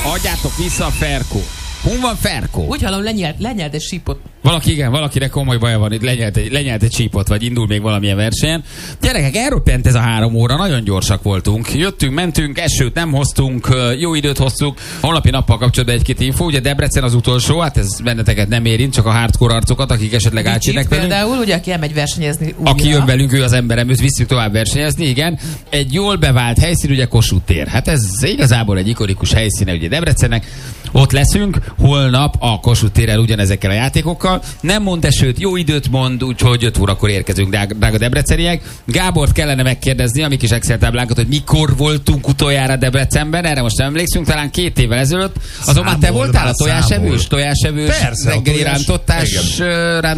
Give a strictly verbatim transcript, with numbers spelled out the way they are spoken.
Adjátok vissza a Ferkó. Hol van Ferkó? Úgy hallom, lenyelt, lenyelt egy sípot. Valaki, igen, valakinek komoly baja van, itt lenyelt egy, lenyelt egy csípot, vagy indul még valamilyen versenyen. Gyerekek, elröppent ez a három óra, nagyon gyorsak voltunk. Jöttünk, mentünk, esőt nem hoztunk, jó időt hoztuk. Holnapi nappal kapcsolatban egy-két info, ugye Debrecen az utolsó, hát ez benneteket nem érint, csak a hardcore arcokat, akik esetleg átjönnek velünk. Például, ugye, aki elmegy versenyezni újra. Aki jön velünk, ő az emberem, őt visszük tovább versenyezni, igen. Egy jól bevált helyszín, ugye Kossuth tér. Hát ez igazából egy ikonikus helyszíne, ugye Debrecennek. Ott leszünk, holnap a Kossuth térrel ugyanezekkel a játékokkal. Nem mond esőt, jó időt mond, úgyhogy öt órakor érkezünk, drága debreceniek. Gábort kellene megkérdezni, a mi kis Excel táblánkat, hogy mikor voltunk utoljára Debrecenben, erre most nem emlékszünk, talán két évvel ezelőtt. Azon már te voltál a tojásevős, tojásevős reggeli rántottás